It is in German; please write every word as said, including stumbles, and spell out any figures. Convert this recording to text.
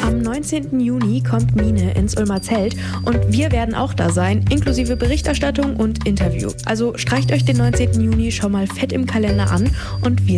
Am neunzehnten Juni kommt Mine ins Ulmer Zelt und wir werden auch da sein, inklusive Berichterstattung und Interview. Also streicht euch den neunzehnten Juni schon mal fett im Kalender an und wir